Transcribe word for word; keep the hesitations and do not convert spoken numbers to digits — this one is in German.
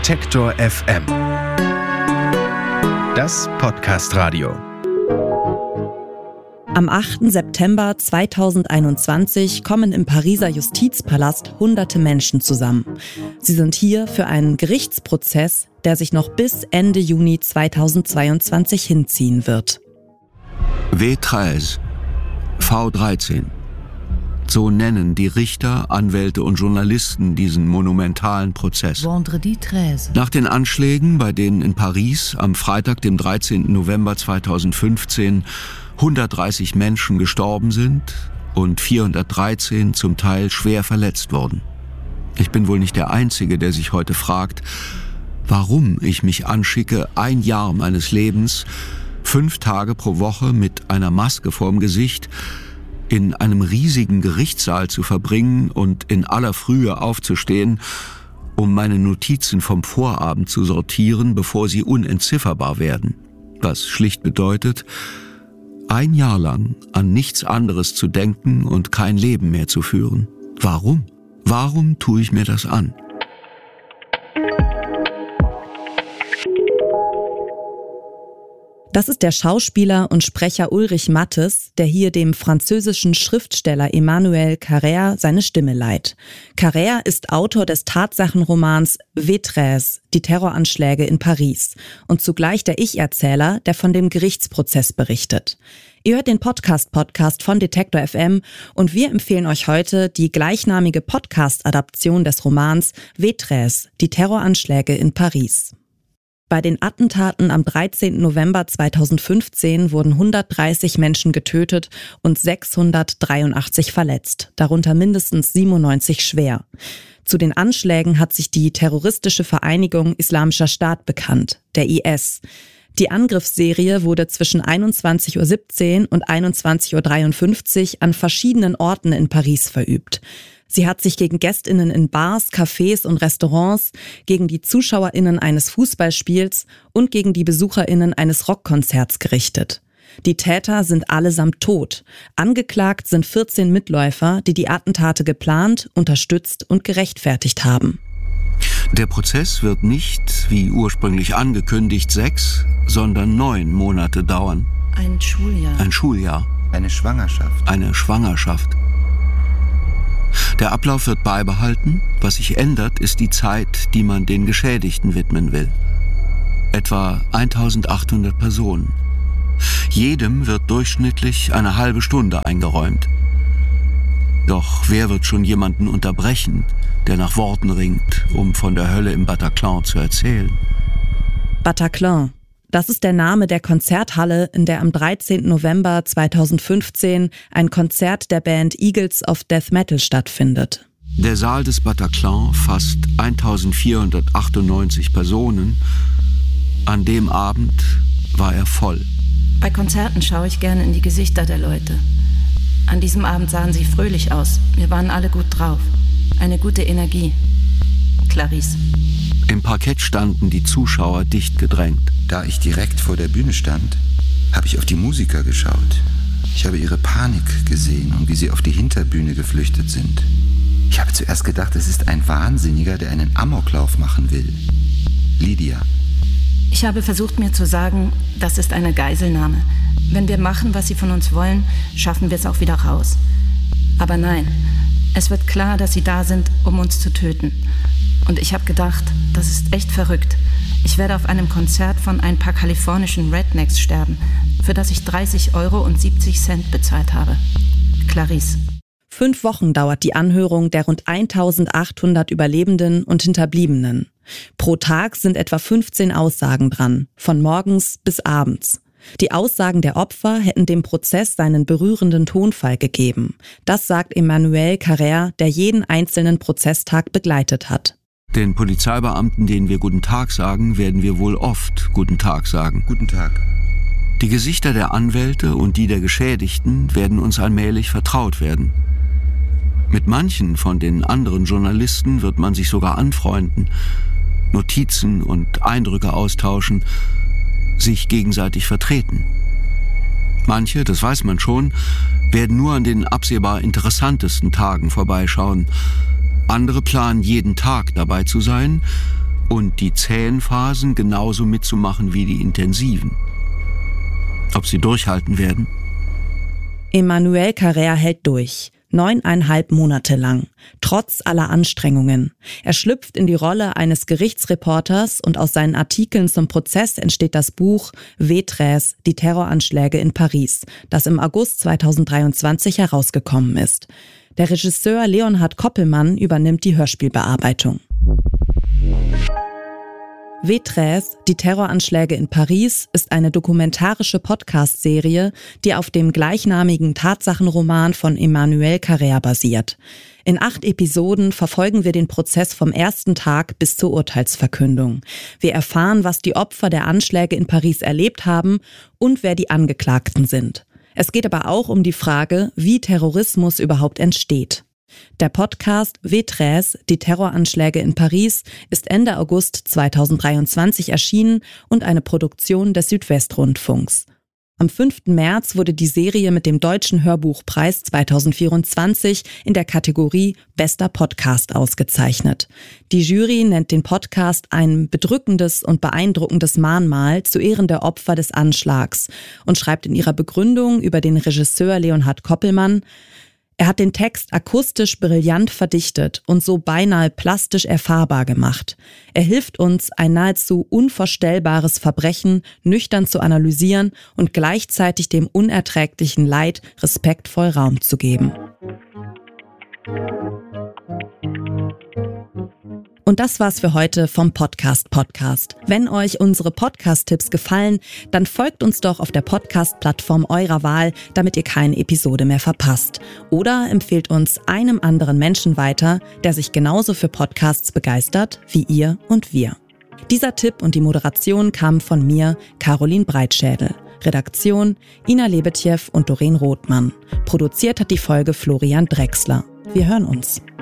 Detektor F M. Das Podcast-Radio. Am achten September zweitausendeinundzwanzig kommen im Pariser Justizpalast hunderte Menschen zusammen. Sie sind hier für einen Gerichtsprozess, der sich noch bis Ende Juni zweitausendzweiundzwanzig hinziehen wird. W dreizehn, V dreizehn. So nennen die Richter, Anwälte und Journalisten diesen monumentalen Prozess. Nach den Anschlägen, bei denen in Paris am Freitag, dem dreizehnten November zweitausendfünfzehn, hundertdreißig Menschen gestorben sind und vierhundertdreizehn zum Teil schwer verletzt wurden. Ich bin wohl nicht der Einzige, der sich heute fragt, warum ich mich anschicke, ein Jahr meines Lebens, fünf Tage pro Woche mit einer Maske vorm Gesicht, in einem riesigen Gerichtssaal zu verbringen und in aller Frühe aufzustehen, um meine Notizen vom Vorabend zu sortieren, bevor sie unentzifferbar werden. Was schlicht bedeutet, ein Jahr lang an nichts anderes zu denken und kein Leben mehr zu führen. Warum? Warum tue ich mir das an? Das ist der Schauspieler und Sprecher Ulrich Mattes, der hier dem französischen Schriftsteller Emmanuel Carrère seine Stimme leiht. Carrère ist Autor des Tatsachenromans W dreizehn, die Terroranschläge in Paris, und zugleich der Ich-Erzähler, der von dem Gerichtsprozess berichtet. Ihr hört den Podcast-Podcast von Detektor F M und wir empfehlen euch heute die gleichnamige Podcast-Adaption des Romans W dreizehn, die Terroranschläge in Paris. Bei den Attentaten am dreizehnten November zweitausendfünfzehn wurden hundertdreißig Menschen getötet und sechshundertdreiundachtzig verletzt, darunter mindestens siebenundneunzig schwer. Zu den Anschlägen hat sich die terroristische Vereinigung Islamischer Staat bekannt, der I S. Die Angriffsserie wurde zwischen einundzwanzig Uhr siebzehn und einundzwanzig Uhr dreiundfünfzig an verschiedenen Orten in Paris verübt. Sie hat sich gegen GästInnen in Bars, Cafés und Restaurants, gegen die ZuschauerInnen eines Fußballspiels und gegen die BesucherInnen eines Rockkonzerts gerichtet. Die Täter sind allesamt tot. Angeklagt sind vierzehn Mitläufer, die die Attentate geplant, unterstützt und gerechtfertigt haben. Der Prozess wird nicht, wie ursprünglich angekündigt, sechs, sondern neun Monate dauern. Ein Schuljahr. Ein Schuljahr. Eine Schwangerschaft. Eine Schwangerschaft. Der Ablauf wird beibehalten. Was sich ändert, ist die Zeit, die man den Geschädigten widmen will. Etwa eintausendachthundert Personen. Jedem wird durchschnittlich eine halbe Stunde eingeräumt. Doch wer wird schon jemanden unterbrechen, der nach Worten ringt, um von der Hölle im Bataclan zu erzählen? Bataclan. Das ist der Name der Konzerthalle, in der am dreizehnten November zweitausendfünfzehn ein Konzert der Band Eagles of Death Metal stattfindet. Der Saal des Bataclan fasst eintausendvierhundertachtundneunzig Personen. An dem Abend war er voll. Bei Konzerten schaue ich gerne in die Gesichter der Leute. An diesem Abend sahen sie fröhlich aus. Wir waren alle gut drauf. Eine gute Energie. Clarisse. Im Parkett standen die Zuschauer dicht gedrängt. Da ich direkt vor der Bühne stand, habe ich auf die Musiker geschaut. Ich habe ihre Panik gesehen und wie sie auf die Hinterbühne geflüchtet sind. Ich habe zuerst gedacht, es ist ein Wahnsinniger, der einen Amoklauf machen will. Lydia. Ich habe versucht, mir zu sagen, das ist eine Geiselnahme. Wenn wir machen, was sie von uns wollen, schaffen wir es auch wieder raus. Aber nein, es wird klar, dass sie da sind, um uns zu töten. Und ich habe gedacht, das ist echt verrückt. Ich werde auf einem Konzert von ein paar kalifornischen Rednecks sterben, für das ich dreißig Euro und siebzig Cent bezahlt habe. Clarisse. Fünf Wochen dauert die Anhörung der rund eintausendachthundert Überlebenden und Hinterbliebenen. Pro Tag sind etwa fünfzehn Aussagen dran, von morgens bis abends. Die Aussagen der Opfer hätten dem Prozess seinen berührenden Tonfall gegeben. Das sagt Emmanuel Carrère, der jeden einzelnen Prozesstag begleitet hat. Den Polizeibeamten, denen wir Guten Tag sagen, werden wir wohl oft Guten Tag sagen. Guten Tag. Die Gesichter der Anwälte und die der Geschädigten werden uns allmählich vertraut werden. Mit manchen von den anderen Journalisten wird man sich sogar anfreunden, Notizen und Eindrücke austauschen, sich gegenseitig vertreten. Manche, das weiß man schon, werden nur an den absehbar interessantesten Tagen vorbeischauen. Andere planen jeden Tag dabei zu sein und die zähen Phasen genauso mitzumachen wie die intensiven. Ob sie durchhalten werden? Emmanuel Carrère hält durch. Neuneinhalb Monate lang, trotz aller Anstrengungen. Er schlüpft in die Rolle eines Gerichtsreporters und aus seinen Artikeln zum Prozess entsteht das Buch Vétrès, die Terroranschläge in Paris, das im August zweitausenddreiundzwanzig herausgekommen ist. Der Regisseur Leonhard Koppelmann übernimmt die Hörspielbearbeitung. Vétrès, die Terroranschläge in Paris, ist eine dokumentarische Podcast-Serie, die auf dem gleichnamigen Tatsachenroman von Emmanuel Carrère basiert. In acht Episoden verfolgen wir den Prozess vom ersten Tag bis zur Urteilsverkündung. Wir erfahren, was die Opfer der Anschläge in Paris erlebt haben und wer die Angeklagten sind. Es geht aber auch um die Frage, wie Terrorismus überhaupt entsteht. Der Podcast Vétrès, die Terroranschläge in Paris, ist Ende August zweitausenddreiundzwanzig erschienen und eine Produktion des Südwestrundfunks. Am fünften März wurde die Serie mit dem Deutschen Hörbuchpreis zweitausendvierundzwanzig in der Kategorie Bester Podcast ausgezeichnet. Die Jury nennt den Podcast ein bedrückendes und beeindruckendes Mahnmal zu Ehren der Opfer des Anschlags und schreibt in ihrer Begründung über den Regisseur Leonhard Koppelmann: Er hat den Text akustisch brillant verdichtet und so beinahe plastisch erfahrbar gemacht. Er hilft uns, ein nahezu unvorstellbares Verbrechen nüchtern zu analysieren und gleichzeitig dem unerträglichen Leid respektvoll Raum zu geben. Und das war's für heute vom Podcast Podcast. Wenn euch unsere Podcast-Tipps gefallen, dann folgt uns doch auf der Podcast-Plattform eurer Wahl, damit ihr keine Episode mehr verpasst. Oder empfehlt uns einem anderen Menschen weiter, der sich genauso für Podcasts begeistert wie ihr und wir. Dieser Tipp und die Moderation kamen von mir, Caroline Breitschädel. Redaktion Ina Lebetjew und Doreen Rothmann. Produziert hat die Folge Florian Drexler. Wir hören uns.